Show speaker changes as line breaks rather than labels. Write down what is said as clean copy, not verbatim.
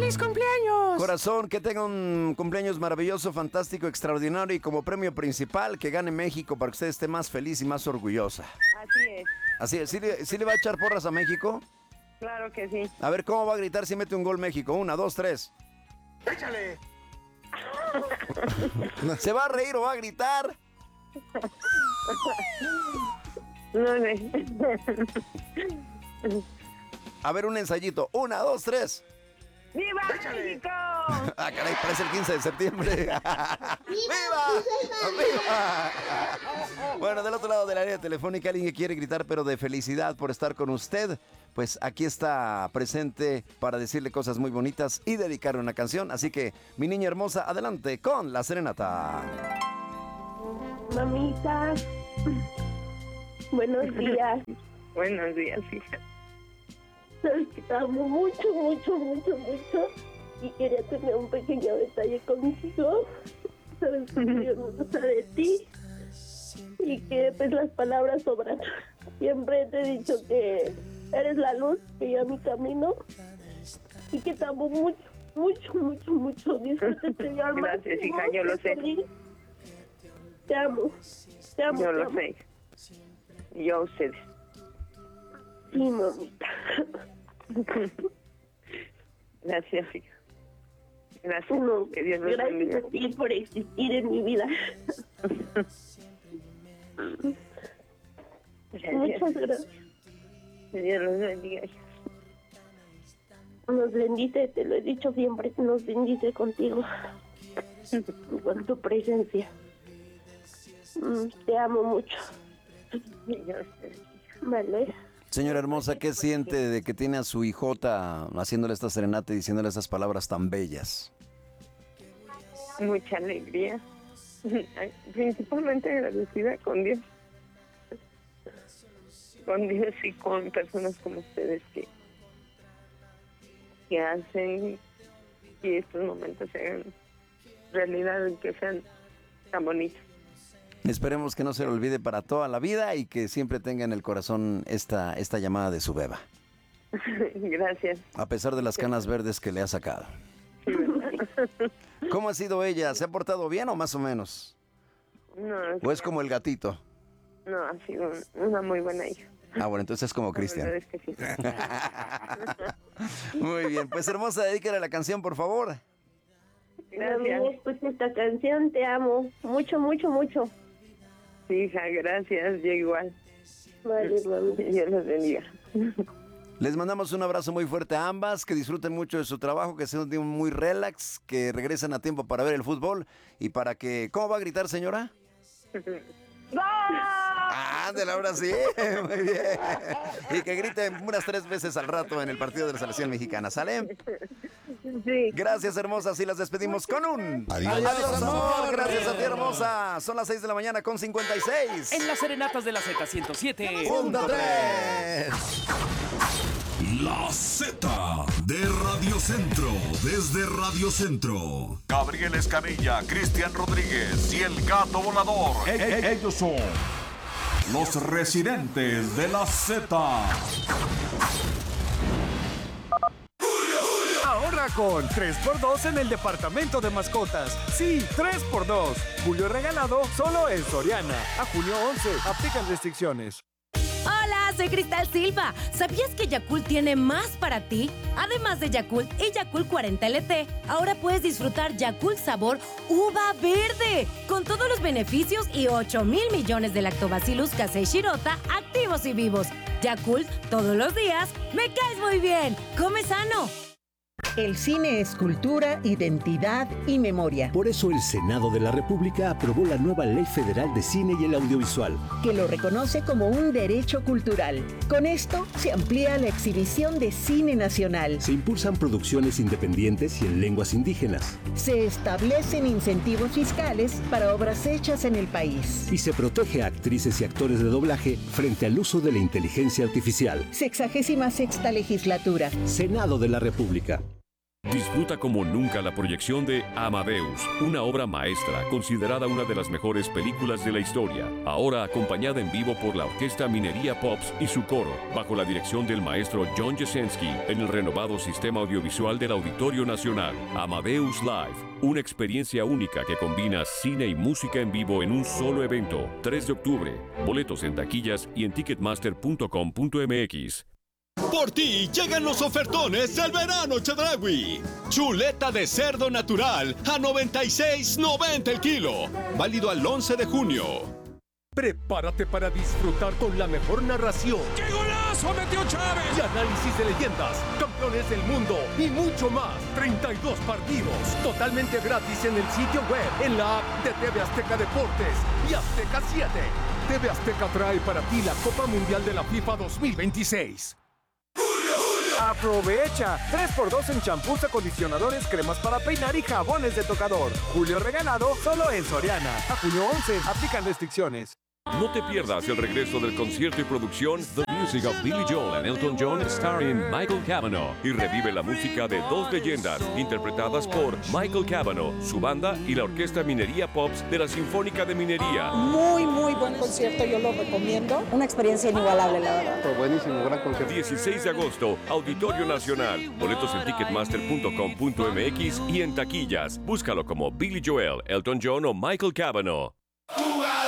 ¡Feliz cumpleaños!
Corazón, que tenga un cumpleaños maravilloso, fantástico, extraordinario y como premio principal que gane México para que usted esté más feliz y más orgullosa.
Así es.
Así es, ¿sí le va a echar porras a México?
Claro que sí.
A ver, ¿cómo va a gritar si mete un gol México? 1, 2, 3.
¡Échale!
¿Se va a reír o va a gritar?
No sé.
A ver, un ensayito. 1, 2, 3.
¡Viva México!
Ah, caray, parece el 15 de septiembre. ¡Viva! ¡Viva! Bueno, del otro lado de la línea telefónica, alguien que quiere gritar, pero de felicidad por estar con usted. Pues aquí está presente para decirle cosas muy bonitas y dedicarle una canción. Así que, mi niña hermosa, adelante con la serenata.
Mamita, buenos días.
Buenos días, hija.
Sabes que te amo mucho, mucho, mucho, mucho. Y quería tener un pequeño detalle contigo. Sabes que yo no gusta de ti. Y que pues las palabras sobran. Siempre te he dicho que eres la luz que guía mi camino. Y que te amo mucho, mucho, mucho, mucho. Disfrútate, yo al
Gracias,
máximo.
hija, yo lo sé.
Te amo. Te amo.
Yo
te
lo
amo.
sé. Y yo a ustedes.
Sí, mamita.
Gracias, hija. Gracias.
No,
Que Dios los bendiga.
gracias a ti por existir en mi vida. Muchas gracias.
Que Dios los bendiga, hija.
Nos bendice, te lo he dicho siempre, nos bendice contigo. Con tu presencia. Te amo mucho.
Y yo a ustedes.
Vale.
Señora hermosa, ¿qué siente de que tiene a su hijota haciéndole esta serenata y diciéndole esas palabras tan bellas?
Mucha alegría. Principalmente agradecida con Dios. Con Dios y con personas como ustedes que hacen que estos momentos se hagan realidad y que sean tan bonitos.
Esperemos que no se le olvide para toda la vida y que siempre tenga en el corazón esta llamada de su beba.
Gracias.
A pesar de las canas verdes que le ha sacado.
Sí, ¿verdad?
¿Cómo ha sido ella? ¿Se ha portado bien o más o menos?
No,
¿O es como el gatito?
no, ha sido una muy buena hija.
Ah, bueno, entonces es como
La verdad
Cristian.
es que sí.
Muy bien, pues hermosa, dedícale la canción, por favor.
Gracias.
Escucha esta canción, te amo. Mucho, mucho, mucho.
Sí, hija, gracias. Yo igual.
Vale, mami.
Dios los bendiga.
Les mandamos un abrazo muy fuerte a ambas, que disfruten mucho de su trabajo, que sea un día muy relax, que regresen a tiempo para ver el fútbol y para que... ¿Cómo va a gritar, señora? Ándale, ahora sí, muy bien. Y que griten unas 3 veces al rato en el partido de la selección mexicana, ¿sale?
Sí.
Gracias, hermosas, y las despedimos con un...
Adiós, amor.
Gracias a ti, hermosa. Son las 6 de la mañana con 56.
En las serenatas de la Z107.
Punto 3.
La Z de Radio Centro, desde Radio Centro. Gabriel Escanilla, Cristian Rodríguez y el Gato Volador. Ellos son los residentes de la Z.
Ahorra con 3x2 en el departamento de mascotas. Sí, 3x2. Julio regalado solo en Soriana. A junio 11. Aplican restricciones.
Hola, soy Cristal Silva. ¿Sabías que Yakult tiene más para ti? Además de Yakult y Yakult 40 LT, ahora puedes disfrutar Yakult sabor uva verde, con todos los beneficios y 8,000 millones de lactobacillus casei shirota activos y vivos. Yakult, todos los días, me caes muy bien. Come sano.
El cine es cultura, identidad y memoria.
Por eso el Senado de la República aprobó la nueva Ley Federal de Cine y el Audiovisual,
Que lo reconoce como un derecho cultural. Con esto se amplía la exhibición de cine nacional.
se impulsan producciones independientes y en lenguas indígenas,
Se establecen incentivos fiscales para obras hechas en el país.
y se protege a actrices y actores de doblaje frente al uso de la inteligencia artificial.
66ª legislatura.
Senado de la República.
Disfruta como nunca la proyección de Amadeus, una obra maestra considerada una de las mejores películas de la historia, ahora acompañada en vivo por la Orquesta Minería Pops y su coro, bajo la dirección del maestro John Jasenski, en el renovado sistema audiovisual del Auditorio Nacional. Amadeus Live, una experiencia única que combina cine y música en vivo en un solo evento. 3 de octubre, boletos en taquillas y en ticketmaster.com.mx.
Por ti llegan los ofertones del verano Chedraui. Chuleta de cerdo natural a $96.90 el kilo. Válido al 11 de junio.
Prepárate para disfrutar con la mejor narración.
¡Qué golazo metió Chávez!
Y análisis de leyendas, campeones del mundo y mucho más. 32 partidos totalmente gratis en el sitio web, en la app de TV Azteca Deportes y Azteca 7. TV Azteca trae para ti la Copa Mundial de la FIFA 2026. Aprovecha 3x2 en champús, acondicionadores, cremas para peinar y jabones de tocador. Julio regalado solo en Soriana. A junio 11, aplican restricciones.
No te pierdas el regreso del concierto y producción The Music of Billy Joel and Elton John starring Michael Cavanaugh, y revive la música de dos leyendas interpretadas por Michael Cavanaugh, su banda y la Orquesta Minería Pops de la Sinfónica de Minería.
Muy buen concierto, yo lo recomiendo. Una experiencia inigualable, la verdad.
Buenísimo, gran concierto. 16 de agosto, Auditorio Nacional. Boletos en ticketmaster.com.mx y en taquillas. Búscalo como Billy Joel, Elton John o Michael Cavanaugh.